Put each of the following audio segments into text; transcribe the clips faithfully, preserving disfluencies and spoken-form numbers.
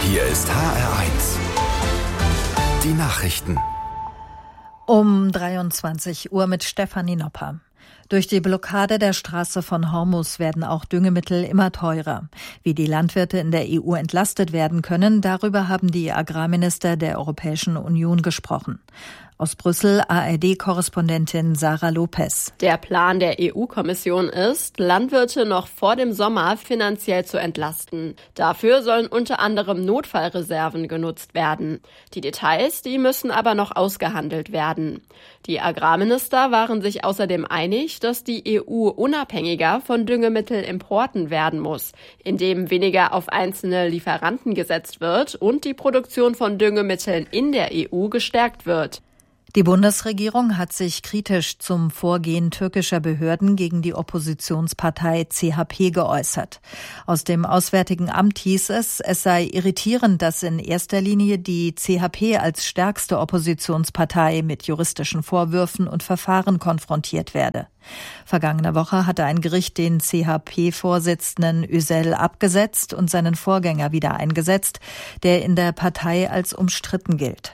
Hier ist H R eins. Die Nachrichten. Um dreiundzwanzig Uhr mit Stefanie Nopper. Durch die Blockade der Straße von Hormuz werden auch Düngemittel immer teurer. Wie die Landwirte in der E U entlastet werden können, darüber haben die Agrarminister der Europäischen Union gesprochen. Aus Brüssel A R D-Korrespondentin Sarah Lopez. Der Plan der E U-Kommission ist, Landwirte noch vor dem Sommer finanziell zu entlasten. Dafür sollen unter anderem Notfallreserven genutzt werden. Die Details, die müssen aber noch ausgehandelt werden. Die Agrarminister waren sich außerdem einig, dass die E U unabhängiger von Düngemittelimporten werden muss, indem weniger auf einzelne Lieferanten gesetzt wird und die Produktion von Düngemitteln in der E U gestärkt wird. Die Bundesregierung hat sich kritisch zum Vorgehen türkischer Behörden gegen die Oppositionspartei C H P geäußert. Aus dem Auswärtigen Amt hieß es, es sei irritierend, dass in erster Linie die C H P als stärkste Oppositionspartei mit juristischen Vorwürfen und Verfahren konfrontiert werde. Vergangene Woche hatte ein Gericht den C H P-Vorsitzenden Özel abgesetzt und seinen Vorgänger wieder eingesetzt, der in der Partei als umstritten gilt.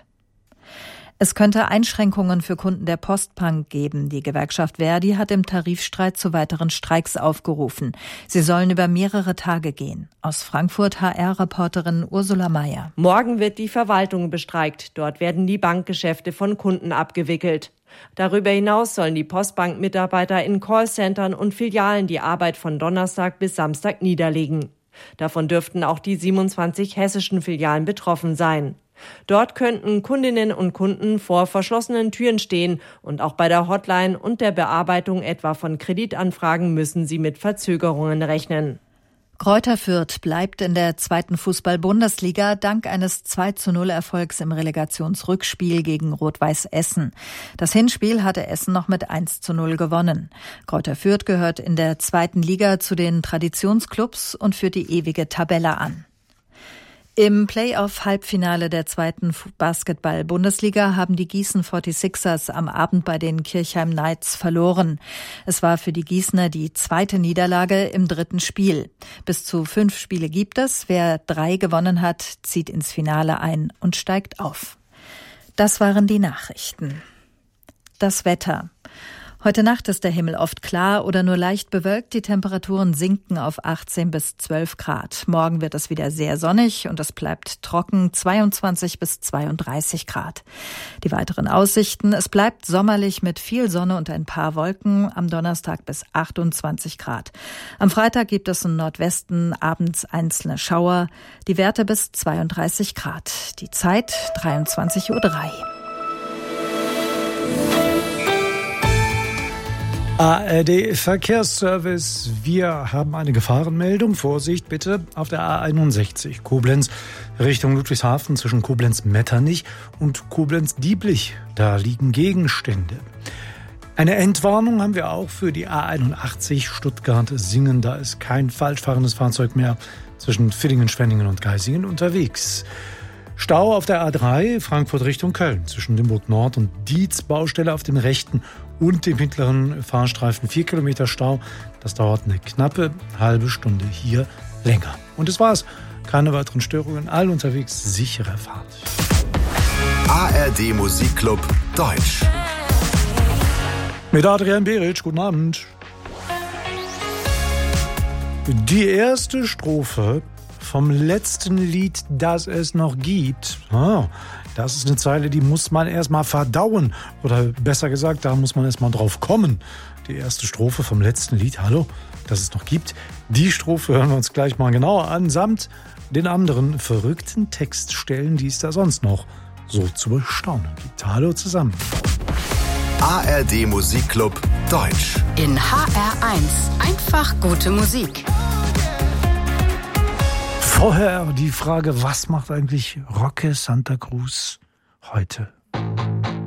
Es könnte Einschränkungen für Kunden der Postbank geben. Die Gewerkschaft Verdi hat im Tarifstreit zu weiteren Streiks aufgerufen. Sie sollen über mehrere Tage gehen. Aus Frankfurt H R-Reporterin Ursula Mayer. Morgen wird die Verwaltung bestreikt. Dort werden die Bankgeschäfte von Kunden abgewickelt. Darüber hinaus sollen die Postbank-Mitarbeiter in Callcentern und Filialen die Arbeit von Donnerstag bis Samstag niederlegen. Davon dürften auch die siebenundzwanzig hessischen Filialen betroffen sein. Dort könnten Kundinnen und Kunden vor verschlossenen Türen stehen und auch bei der Hotline und der Bearbeitung etwa von Kreditanfragen müssen sie mit Verzögerungen rechnen. Greuther Fürth bleibt in der zweiten Fußball-Bundesliga dank eines zwei zu null Erfolgs im Relegationsrückspiel gegen Rot-Weiß Essen. Das Hinspiel hatte Essen noch mit eins zu null gewonnen. Greuther Fürth gehört in der zweiten Liga zu den Traditionsclubs und führt die ewige Tabelle an. Im Playoff-Halbfinale der zweiten Basketball-Bundesliga haben die Gießen forty-sixers am Abend bei den Kirchheim Knights verloren. Es war für die Gießener die zweite Niederlage im dritten Spiel. Bis zu fünf Spiele gibt es. Wer drei gewonnen hat, zieht ins Finale ein und steigt auf. Das waren die Nachrichten. Das Wetter. Heute Nacht ist der Himmel oft klar oder nur leicht bewölkt. Die Temperaturen sinken auf achtzehn bis zwölf Grad. Morgen wird es wieder sehr sonnig und es bleibt trocken, zweiundzwanzig bis zweiunddreißig Grad. Die weiteren Aussichten: Es bleibt sommerlich mit viel Sonne und ein paar Wolken. Am Donnerstag bis achtundzwanzig Grad. Am Freitag gibt es im Nordwesten abends einzelne Schauer. Die Werte bis zweiunddreißig Grad. Die Zeit dreiundzwanzig Uhr drei. A R D Verkehrsservice. Wir haben eine Gefahrenmeldung. Vorsicht bitte auf der A einundsechzig Koblenz Richtung Ludwigshafen zwischen Koblenz-Metternich und Koblenz-Dieblich. Da liegen Gegenstände. Eine Entwarnung haben wir auch für die A einundachtzig Stuttgart-Singen. Da ist kein falsch fahrendes Fahrzeug mehr zwischen Villingen, Schwenningen und Geisingen unterwegs. Stau auf der A drei Frankfurt Richtung Köln zwischen Limburg Nord und Dietz. Baustelle auf dem rechten und dem mittleren Fahrstreifen. Vier Kilometer Stau. Das dauert eine knappe halbe Stunde hier länger. Und das war's. Keine weiteren Störungen. All unterwegs sichere Fahrt. A R D Musikclub Deutsch. Mit Adrian Beric. Guten Abend. Die erste Strophe vom letzten Lied, das es noch gibt. Oh, das ist eine Zeile, die muss man erstmal verdauen. Oder besser gesagt, da muss man erstmal drauf kommen. Die erste Strophe vom letzten Lied, hallo, das es noch gibt. Die Strophe hören wir uns gleich mal genauer an, samt den anderen verrückten Textstellen, die es da sonst noch so zu bestaunen gibt. Hallo zusammen. A R D Musikclub Deutsch. In H R eins. Einfach gute Musik. Vorher die Frage, was macht eigentlich Roque Santa Cruz heute?